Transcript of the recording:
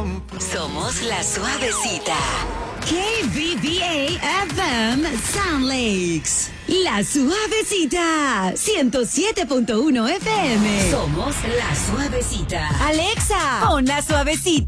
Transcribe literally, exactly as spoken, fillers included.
Somos la suavecita. K B B A F M Sound Lakes. La suavecita. ciento siete punto uno F M. Somos la suavecita. Alexa, pon la suavecita.